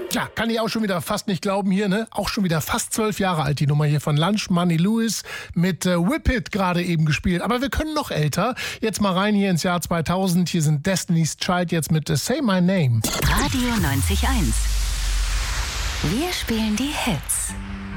Ja, kann ich auch schon wieder fast nicht glauben hier, ne? Auch schon wieder fast 12 Jahre alt, die Nummer hier von Lunch Money Lewis mit Whip It gerade eben gespielt. Aber wir können noch älter. Jetzt mal rein hier ins Jahr 2000. Hier sind Destiny's Child jetzt mit Say My Name. Radio 90.1. Wir spielen die Hits.